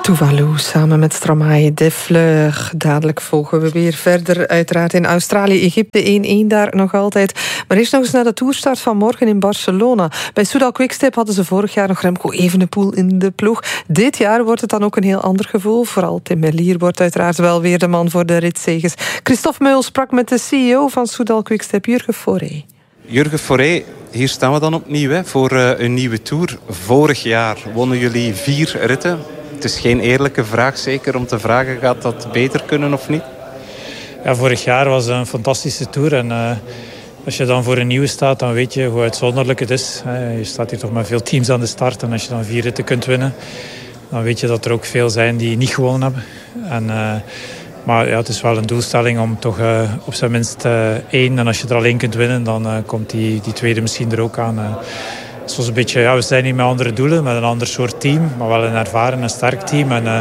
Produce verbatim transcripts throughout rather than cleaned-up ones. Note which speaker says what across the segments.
Speaker 1: Tuvalu samen met Stromae de Fleur. Dadelijk volgen we weer verder, uiteraard in Australië. Egypte één-één daar nog altijd. Maar eerst nog eens naar de toerstart van morgen in Barcelona. Bij Soudal Quickstep hadden ze vorig jaar nog Remco Evenepoel in de ploeg. Dit jaar wordt het dan ook een heel ander gevoel. Vooral Tim Merlier wordt uiteraard wel weer de man voor de ritzeges. Christophe Meul sprak met de C E O van Soudal Quickstep, Jurgen Foré.
Speaker 2: Jurgen Foré, hier staan we dan opnieuw hè, voor uh, een nieuwe Tour. Vorig jaar wonnen jullie vier ritten. Het is geen eerlijke vraag zeker om te vragen, gaat dat beter kunnen of niet?
Speaker 3: Ja, vorig jaar was een fantastische Tour. En uh, als je dan voor een nieuwe staat, dan weet je hoe uitzonderlijk het is. Je staat hier toch met veel teams aan de start. En als je dan vier ritten kunt winnen, dan weet je dat er ook veel zijn die niet gewonnen hebben. En, uh, maar ja, het is wel een doelstelling om toch uh, op zijn minst uh, één. En als je er alleen kunt winnen, dan uh, komt die, die tweede misschien er ook aan. Uh, Het was een beetje, ja, we zijn niet met andere doelen, met een ander soort team, maar wel een ervaren en sterk team. En uh,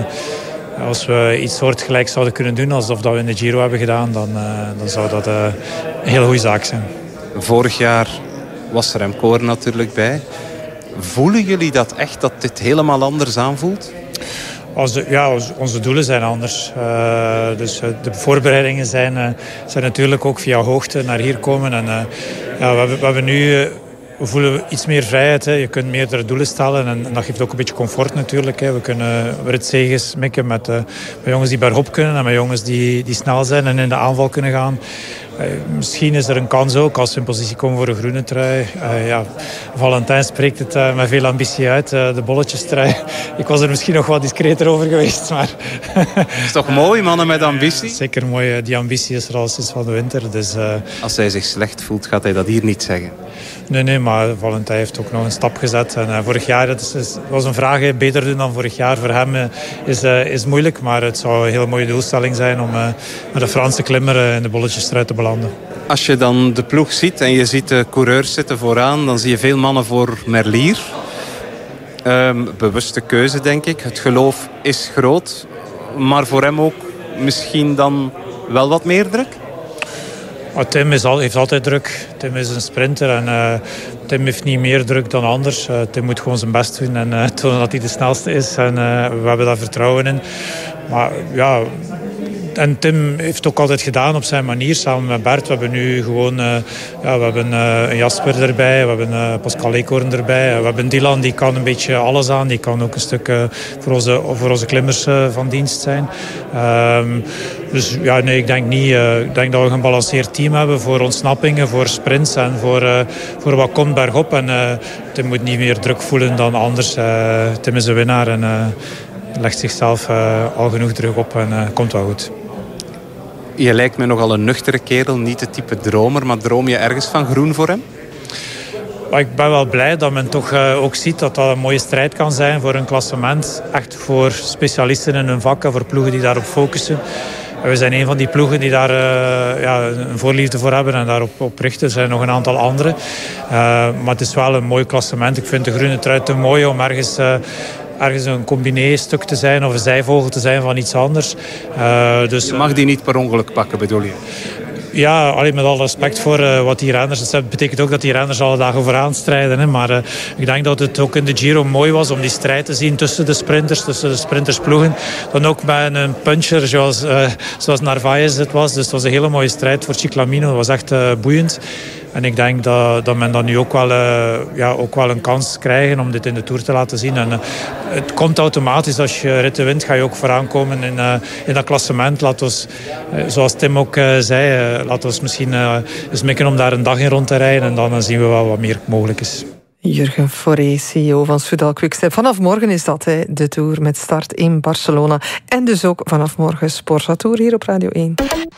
Speaker 3: als we iets soortgelijks zouden kunnen doen, alsof dat we in de Giro hebben gedaan, dan, uh, dan zou dat uh, een hele goede zaak zijn.
Speaker 2: Vorig jaar was Remco er natuurlijk bij. Voelen jullie dat echt, dat dit helemaal anders aanvoelt?
Speaker 3: Onze, ja, onze doelen zijn anders. Uh, dus uh, de voorbereidingen zijn, uh, zijn natuurlijk ook via hoogte naar hier komen. En, uh, ja, we, hebben, we hebben nu... Uh, We voelen iets meer vrijheid. Hè. Je kunt meerdere doelen stellen en, en dat geeft ook een beetje comfort natuurlijk. Hè. We kunnen ritzeges mikken met, uh, met jongens die bergop kunnen en met jongens die, die snel zijn en in de aanval kunnen gaan. Uh, misschien is er een kans ook als we in positie komen voor een groene trui. Uh, ja, Valentijn spreekt het uh, met veel ambitie uit, uh, de bolletjestrui. Ik was er misschien nog wat discreter over geweest. Maar
Speaker 2: het is toch mooi, mannen met ambitie?
Speaker 3: Zeker mooi. Die ambitie is er al sinds van de winter. Dus, uh...
Speaker 2: Als hij zich slecht voelt, gaat hij dat hier niet zeggen?
Speaker 3: Nee, nee, maar Valentijn heeft ook nog een stap gezet. En uh, vorig jaar, dat is, is, was een vraag, hè, beter doen dan vorig jaar. Voor hem uh, is, uh, is moeilijk, maar het zou een hele mooie doelstelling zijn om uh, met de Franse klimmer uh, in de bolletjesstrijd te belanden.
Speaker 2: Als je dan de ploeg ziet en je ziet de coureurs zitten vooraan, dan zie je veel mannen voor Merlier. Um, bewuste keuze, denk ik. Het geloof is groot, maar voor hem ook misschien dan wel wat meer druk?
Speaker 3: Oh, Tim is al, heeft altijd druk. Tim is een sprinter en uh, Tim heeft niet meer druk dan anders. Uh, Tim moet gewoon zijn best doen en uh, tonen dat hij de snelste is. En uh, we hebben daar vertrouwen in. Maar ja... En Tim heeft het ook altijd gedaan op zijn manier, samen met Bert. We hebben nu gewoon uh, ja, we hebben, uh, een Jasper erbij, we hebben uh, Pascal Eekhoorn erbij. We hebben Dylan, die kan een beetje alles aan. Die kan ook een stuk uh, voor, onze, voor onze klimmers uh, van dienst zijn. Um, dus ja, nee, ik denk niet. Uh, ik denk dat we een gebalanceerd team hebben voor ontsnappingen, voor sprints en voor, uh, voor wat komt bergop. En uh, Tim moet niet meer druk voelen dan anders. Uh, Tim is een winnaar en uh, legt zichzelf uh, al genoeg druk op en uh, komt wel goed.
Speaker 2: Je lijkt me nogal een nuchtere kerel, niet de type dromer, maar droom je ergens van groen voor hem?
Speaker 3: Maar ik ben wel blij dat men toch uh, ook ziet dat dat een mooie strijd kan zijn voor een klassement. Echt voor specialisten in hun vak en voor ploegen die daarop focussen. En we zijn een van die ploegen die daar uh, ja, een voorliefde voor hebben en daarop op richten. Er zijn nog een aantal andere. Uh, maar het is wel een mooi klassement. Ik vind de groene trui te mooi om ergens... Uh, ergens een combiné-stuk te zijn of een zijvogel te zijn van iets anders. Uh, dus,
Speaker 2: je mag die niet per ongeluk pakken, bedoel je?
Speaker 3: Ja, alleen met alle respect voor uh, wat die renners... Dat betekent ook dat die renners alle dagen vooraan strijden. Hè. Maar uh, ik denk dat het ook in de Giro mooi was om die strijd te zien tussen de sprinters, tussen de sprintersploegen. Dan ook bij een puncher zoals, uh, zoals Narvaez het was. Dus het was een hele mooie strijd voor Ciclamino. Dat was echt uh, boeiend. En ik denk dat, dat men dan nu ook wel, uh, ja, ook wel een kans krijgen om dit in de Tour te laten zien. En, uh, het komt automatisch. Als je ritten wint, ga je ook vooraan komen in, uh, in dat klassement. Laat ons, uh, zoals Tim ook uh, zei, uh, laat ons misschien uh, eens mikken om daar een dag in rond te rijden. En dan uh, zien we wel wat meer mogelijk is.
Speaker 1: Jurgen Foré, C E O van Soudal Quickstep. Vanaf morgen is dat hè, de Tour met start in Barcelona. En dus ook vanaf morgen Sporza Tour hier op Radio één.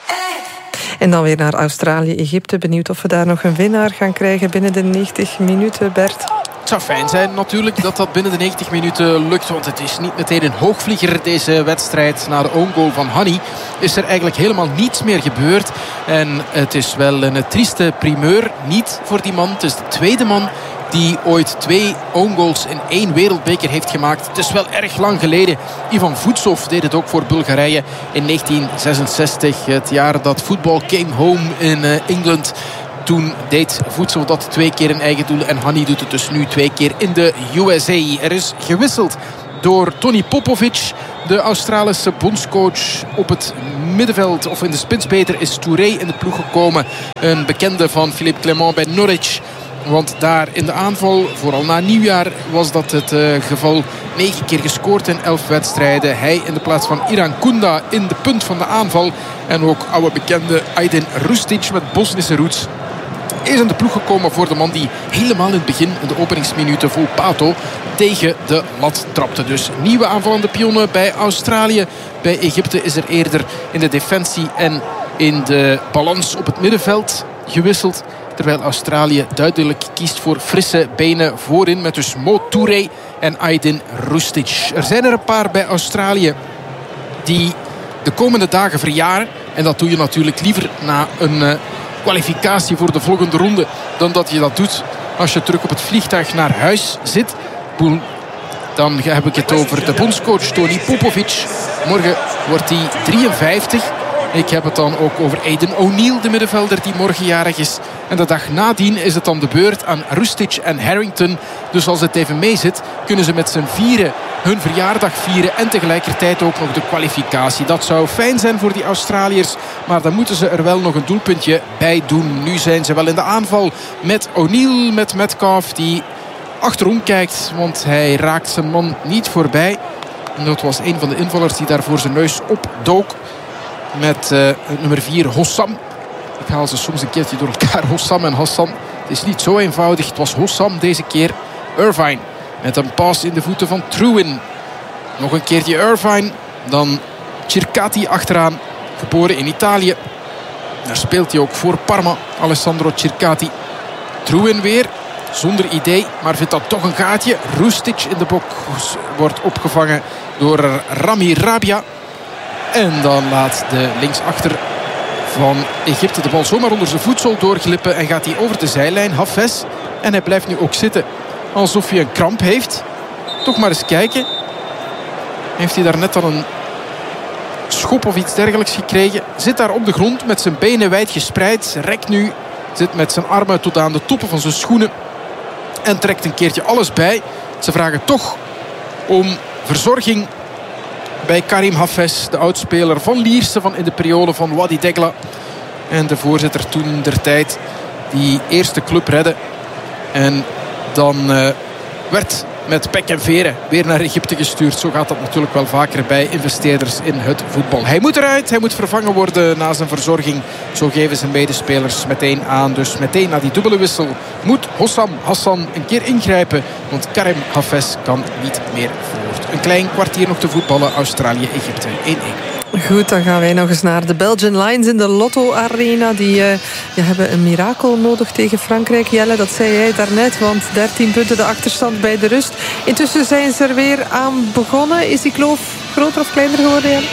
Speaker 1: En dan weer naar Australië, Egypte. Benieuwd of we daar nog een winnaar gaan krijgen binnen de negentig minuten, Bert.
Speaker 4: Het zou fijn zijn natuurlijk dat dat binnen de negentig minuten lukt. Want het is niet meteen een hoogvlieger deze wedstrijd. Na de own goal van Hani is er eigenlijk helemaal niets meer gebeurd. En het is wel een trieste primeur. Niet voor die man. Het is de tweede man die ooit twee own goals in één wereldbeker heeft gemaakt. Het is wel erg lang geleden. Ivan Vutsov deed het ook voor Bulgarije in negentien zesenzestig. Het jaar dat voetbal came home in Engeland. Toen deed Vutsov dat twee keer in eigen doel. En Hani doet het dus nu twee keer in de U S A. Er is gewisseld door Tony Popovic. De Australische bondscoach op het middenveld, of in de spits beter, is Touré in de ploeg gekomen. Een bekende van Philippe Clement bij Norwich. Want daar in de aanval, vooral na nieuwjaar, was dat het uh, geval. Negen keer gescoord in elf wedstrijden. Hij in de plaats van Iran Kunda in de punt van de aanval. En ook oude bekende Aydin Rustic met Bosnische roots is in de ploeg gekomen voor de man die helemaal in het begin, in de openingsminuten vol pato, tegen de lat trapte. Dus nieuwe aanvallende pionnen bij Australië. Bij Egypte is er eerder in de defensie en in de balans op het middenveld gewisseld. Terwijl Australië duidelijk kiest voor frisse benen voorin. Met dus Mo Touré en Aydin Rustic. Er zijn er een paar bij Australië die de komende dagen verjaren. En dat doe je natuurlijk liever na een uh, kwalificatie voor de volgende ronde. Dan dat je dat doet als je terug op het vliegtuig naar huis zit. Dan heb ik het over de bondscoach Tony Popovic. Morgen wordt hij drieënvijftig. Ik heb het dan ook over Aidan O'Neill, de middenvelder die morgen jarig is. En de dag nadien is het dan de beurt aan Rustic en Harrington. Dus als het even mee zit, kunnen ze met z'n vieren hun verjaardag vieren. En tegelijkertijd ook nog de kwalificatie. Dat zou fijn zijn voor die Australiërs. Maar dan moeten ze er wel nog een doelpuntje bij doen. Nu zijn ze wel in de aanval met O'Neill, met Metcalf, die achterom kijkt. Want hij raakt zijn man niet voorbij. En dat was een van de invallers die daar voor zijn neus opdook. Met uh, nummer vier Hossam. Ik haal ze soms een keertje door elkaar. Hossam en Hassan. Het is niet zo eenvoudig. Het was Hossam deze keer. Irvine. Met een paas in de voeten van Truwin. Nog een keertje Irvine. Dan Circati achteraan. Geboren in Italië. Daar speelt hij ook voor Parma. Alessandro Circati. Truwin weer. Zonder idee. Maar vindt dat toch een gaatje. Rustic in de box wordt opgevangen door Rami Rabia. En dan laat de linksachter van Egypte de bal zomaar onder zijn voedsel doorglippen. En gaat hij over de zijlijn, Hafez. En hij blijft nu ook zitten. Alsof hij een kramp heeft. Toch maar eens kijken. Heeft hij daar net dan een schop of iets dergelijks gekregen. Zit daar op de grond met zijn benen wijd gespreid. Rekt nu. Zit met zijn armen tot aan de toppen van zijn schoenen. En trekt een keertje alles bij. Ze vragen toch om verzorging bij Karim Hafez, de oudspeler van Lierse van in de periode van Wadi Degla. En de voorzitter toen der tijd die eerste club redde. En dan uh, werd met pek en veren weer naar Egypte gestuurd. Zo gaat dat natuurlijk wel vaker bij investeerders in het voetbal. Hij moet eruit, hij moet vervangen worden na zijn verzorging. Zo geven zijn medespelers meteen aan. Dus meteen na die dubbele wissel moet Hossam Hassan een keer ingrijpen. Want Karim Hafez kan niet meer voort. Een klein kwartier nog te voetballen. Australië-Egypte één-één.
Speaker 1: Goed, dan gaan wij nog eens naar de Belgian Lions in de Lotto Arena. Die uh, ja, hebben een mirakel nodig tegen Frankrijk. Jelle, dat zei jij daarnet, want dertien punten de achterstand bij de rust. Intussen zijn ze er weer aan begonnen. Is die kloof groter of kleiner geworden, Jelle?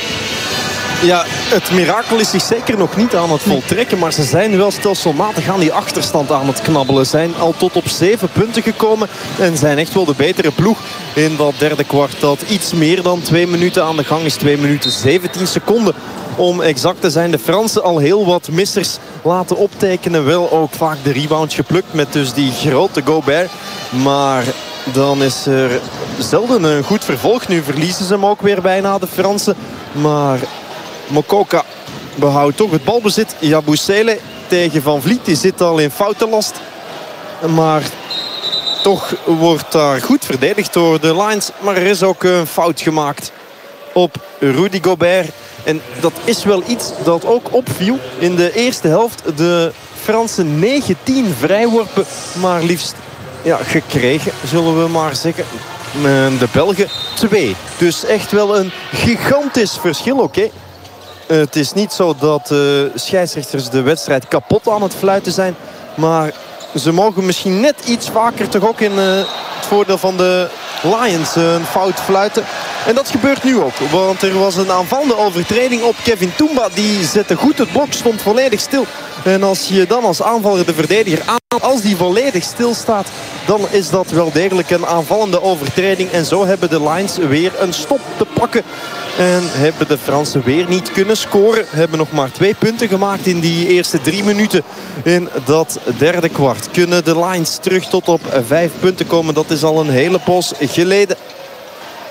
Speaker 5: Ja, het mirakel is zich zeker nog niet aan het voltrekken. Maar ze zijn wel stelselmatig aan die achterstand aan het knabbelen. Zijn al tot op zeven punten gekomen. En zijn echt wel de betere ploeg in dat derde kwart. Dat iets meer dan twee minuten aan de gang is. twee minuten zeventien seconden. Om exact te zijn, de Fransen al heel wat missers laten optekenen. Wel ook vaak de rebound geplukt met dus die grote Gobert. Maar dan is er zelden een goed vervolg. Nu verliezen ze hem ook weer bijna, de Fransen. Maar Mokoka behoudt toch het balbezit. Yabusele tegen Van Vliet. Die zit al in foutenlast. Maar toch wordt daar goed verdedigd door de Lions. Maar er is ook een fout gemaakt op Rudy Gobert. En dat is wel iets dat ook opviel in de eerste helft. De Fransen negentien vrijworpen, maar liefst ja, gekregen, zullen we maar zeggen. De Belgen twee. Dus echt wel een gigantisch verschil, oké. Okay. Het is niet zo dat de scheidsrechters de wedstrijd kapot aan het fluiten zijn. Maar ze mogen misschien net iets vaker toch ook in uh, het voordeel van de Lions uh, een fout fluiten. En dat gebeurt nu ook. Want er was een aanvallende overtreding op Kevin Toumba. Die zette goed het blok, stond volledig stil. En als je dan als aanvaller de verdediger aan... Als die volledig stilstaat, dan is dat wel degelijk een aanvallende overtreding. En zo hebben de Lions weer een stop te pakken. En hebben de Fransen weer niet kunnen scoren. Hebben nog maar twee punten gemaakt in die eerste drie minuten in dat derde kwart. Kunnen de Lions terug tot op vijf punten komen. Dat is al een hele poos geleden.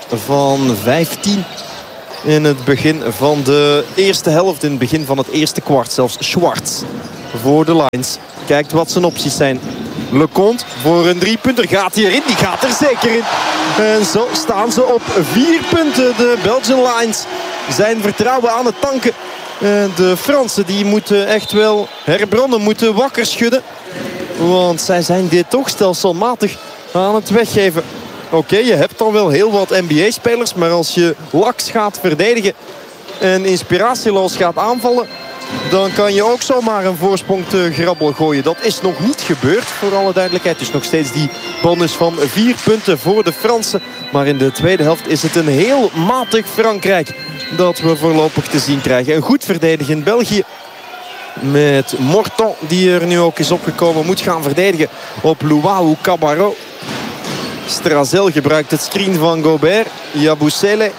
Speaker 5: van vijftien in het begin van de eerste helft. In het begin van het eerste kwart zelfs. Schwartz voor de Lions. Kijkt wat zijn opties zijn. Leconte voor een driepunter. Gaat hij erin? Die gaat er zeker in. En zo staan ze op vier punten. De Belgian Lions zijn vertrouwen aan het tanken. De Fransen die moeten echt wel herbronnen, moeten wakker schudden. Want zij zijn dit toch stelselmatig aan het weggeven. Oké, okay, je hebt dan wel heel wat N B A-spelers. Maar als je laks gaat verdedigen en inspiratieloos gaat aanvallen, dan kan je ook zomaar een voorsprong te grabbel gooien. Dat is nog niet gebeurd, voor alle duidelijkheid. Dus nog steeds die bonus van vier punten voor de Fransen. Maar in de tweede helft is het een heel matig Frankrijk dat we voorlopig te zien krijgen. Een goed verdedigend België. Met Morton, die er nu ook is opgekomen, moet gaan verdedigen op Luau Cabarro. Strazel gebruikt het screen van Gobert. Yabusele.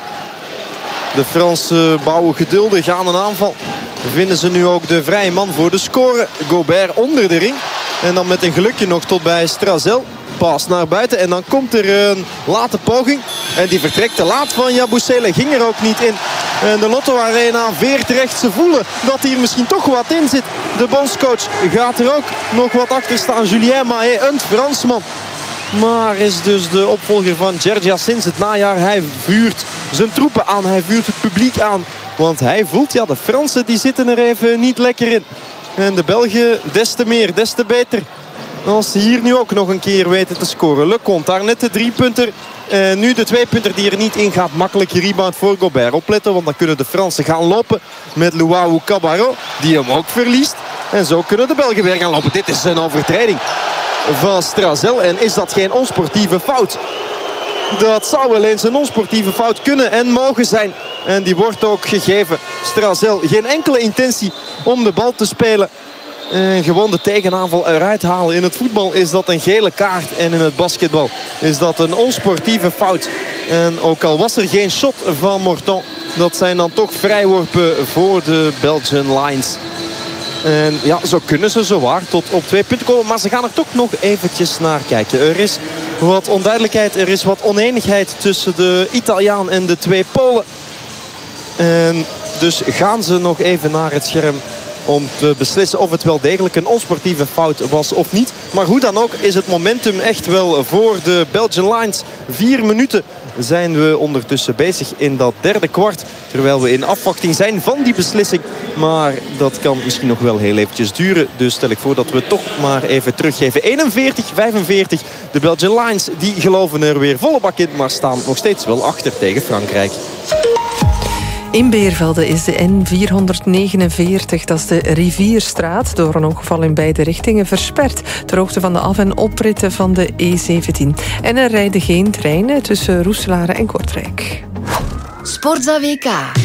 Speaker 5: De Fransen bouwen geduldig aan een aanval. Vinden ze nu ook de vrije man voor de score. Gobert onder de ring. En dan met een gelukje nog tot bij Strazel. Pas naar buiten. En dan komt er een late poging. En die vertrekt te laat van Yabusele. Ging er ook niet in. En de Lotto Arena veert recht. Ze voelen dat hier misschien toch wat in zit. De bondscoach gaat er ook nog wat achter staan. Julien Mahé, een Fransman. Maar is dus de opvolger van Gergia sinds het najaar. Hij vuurt zijn troepen aan. Hij vuurt het publiek aan. Want hij voelt, ja, de Fransen die zitten er even niet lekker in. En de Belgen des te meer, des te beter. Als ze hier nu ook nog een keer weten te scoren. Leconte, daar net de driepunter. En nu de tweepunter die er niet in gaat. Makkelijke rebound voor Gobert. Opletten, want dan kunnen de Fransen gaan lopen met Luau Cabarro. Die hem ook verliest. En zo kunnen de Belgen weer gaan lopen. Dit is een overtreding van Strazel. En is dat geen onsportieve fout? Dat zou wel eens een onsportieve fout kunnen en mogen zijn. En die wordt ook gegeven. Strazel, geen enkele intentie om de bal te spelen. En gewoon de tegenaanval eruit halen. In het voetbal is dat een gele kaart. En in het basketbal is dat een onsportieve fout. En ook al was er geen shot van Morton, dat zijn dan toch vrijworpen voor de Belgian Lions. En ja, zo kunnen ze zowaar tot op twee punten komen. Maar ze gaan er toch nog eventjes naar kijken. Er is wat onduidelijkheid, er is wat oneenigheid tussen de Italiaan en de twee Polen. En dus gaan ze nog even naar het scherm om te beslissen of het wel degelijk een onsportieve fout was of niet. Maar hoe dan ook is het momentum echt wel voor de Belgian Lions. Vier minuten zijn we ondertussen bezig in dat derde kwart. Terwijl we in afwachting zijn van die beslissing. Maar dat kan misschien nog wel heel eventjes duren. Dus stel ik voor dat we het toch maar even teruggeven. eenenveertig vijfenveertig. De Belgian Lions die geloven er weer volle bak in. Maar staan nog steeds wel achter tegen Frankrijk.
Speaker 1: In Beervelde is de N vierhonderdnegenenveertig, dat is de Rivierstraat, door een ongeval in beide richtingen versperd. Ter hoogte van de af- en opritten van de E zeventien. En er rijden geen treinen tussen Roeselare en Kortrijk.
Speaker 6: Sportza W K.